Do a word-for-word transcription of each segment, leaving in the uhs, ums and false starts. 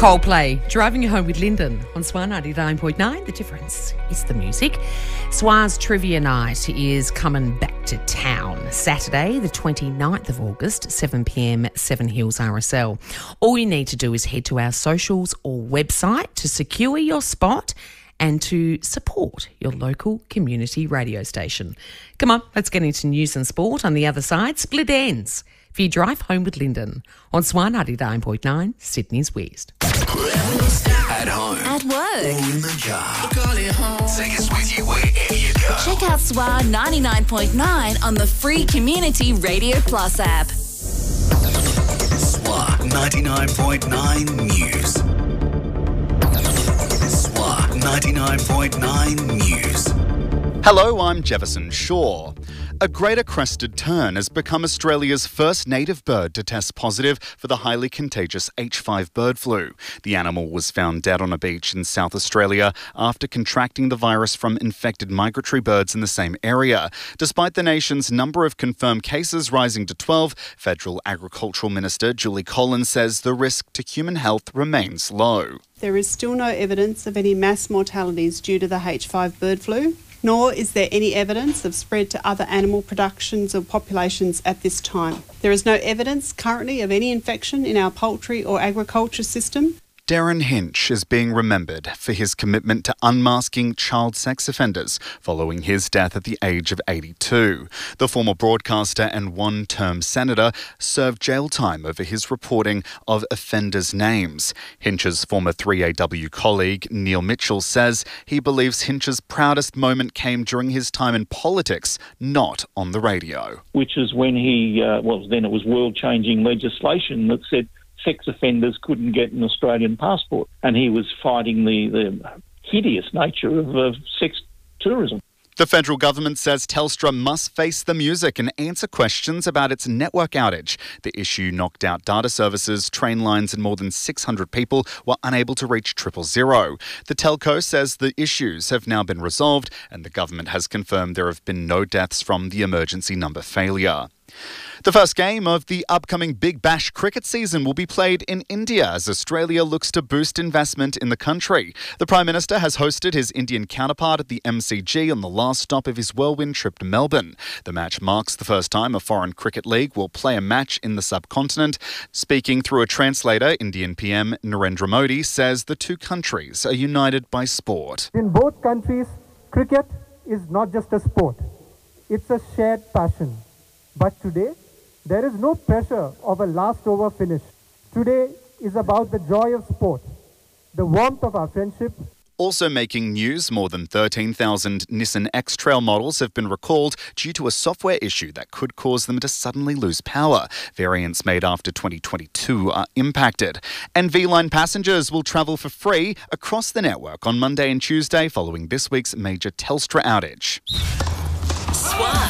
Coldplay, Driving You Home with Lyndon on S W R ninety-nine point nine. The difference is the music. S W R's Trivia Night is coming back to town Saturday, the twenty-ninth of August, seven p m, Seven Hills R S L. All you need to do is head to our socials or website to secure your spot and to support your local community radio station. Come on, let's get into news and sport. On the other side, split ends for your drive home with Lyndon on S W R ninety-nine point nine, Sydney's West. At home. At work. Or in the car. Take us with you wherever you go. Check out S W R ninety-nine point nine on the free Community Radio Plus app. S W R ninety-nine point nine News. S W R ninety-nine point nine News. Hello, I'm Jefferson Shaw. A greater crested tern has become Australia's first native bird to test positive for the highly contagious H five bird flu. The animal was found dead on a beach in South Australia after contracting the virus from infected migratory birds in the same area. Despite the nation's number of confirmed cases rising to twelve, Federal Agricultural Minister Julie Collins says the risk to human health remains low. There is still no evidence of any mass mortalities due to the H five bird flu, nor is there any evidence of spread to other animal productions or populations at this time. There is no evidence currently of any infection in our poultry or agriculture system. Darren Hinch is being remembered for his commitment to unmasking child sex offenders following his death at the age of eighty-two. The former broadcaster and one-term senator served jail time over his reporting of offenders' names. Hinch's former three A W colleague, Neil Mitchell, says he believes Hinch's proudest moment came during his time in politics, not on the radio. Which is when he, uh, well, then it was world-changing legislation that said sex offenders couldn't get an Australian passport, and he was fighting the, the hideous nature of uh, sex tourism. The federal government says Telstra must face the music and answer questions about its network outage. The issue knocked out data services, train lines, and more than six hundred people were unable to reach triple zero. The telco says the issues have now been resolved, and the government has confirmed there have been no deaths from the emergency number failure. The first game of the upcoming Big Bash cricket season will be played in India as Australia looks to boost investment in the country. The Prime Minister has hosted his Indian counterpart at the M C G on the last stop of his whirlwind trip to Melbourne. The match marks the first time a foreign cricket league will play a match in the subcontinent. Speaking through a translator, Indian P M Narendra Modi says the two countries are united by sport. In both countries, cricket is not just a sport. It's a shared passion. But today, there is no pressure of a last over finish. Today is about the joy of sport, the warmth of our friendship. Also making news, more than thirteen thousand Nissan X-Trail models have been recalled due to a software issue that could cause them to suddenly lose power. Variants made after twenty twenty-two are impacted. And V-Line passengers will travel for free across the network on Monday and Tuesday following this week's major Telstra outage. S W R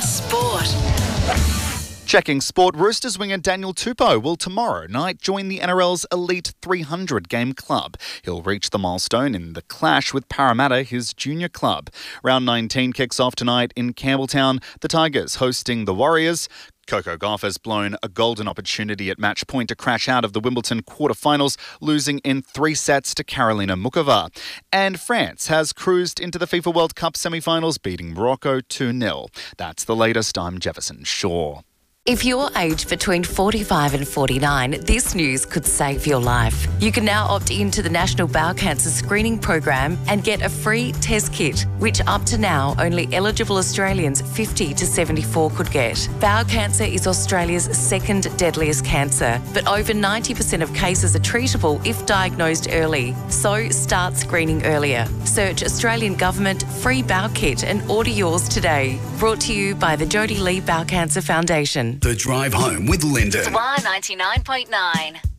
Sport. Checking sport, Roosters winger Daniel Tupou will tomorrow night join the N R L's Elite three hundred game club. He'll reach the milestone in the clash with Parramatta, his junior club. Round nineteen kicks off tonight in Campbelltown, the Tigers hosting the Warriors. Coco Gauff has blown a golden opportunity at match point to crash out of the Wimbledon quarterfinals, losing in three sets to Karolina Muchova. And France has cruised into the FIFA World Cup semi-finals, beating Morocco two nil. That's the latest. I'm Jefferson Shaw. If you're aged between forty-five and forty-nine, this news could save your life. You can now opt into the National Bowel Cancer Screening Program and get a free test kit, which up to now only eligible Australians fifty to seventy-four could get. Bowel cancer is Australia's second deadliest cancer, but over ninety percent of cases are treatable if diagnosed early. So start screening earlier. Search Australian Government Free Bowel Kit and order yours today. Brought to you by the Jodie Lee Bowel Cancer Foundation. The Drive Home with Lyndon. S W R ninety-nine point nine.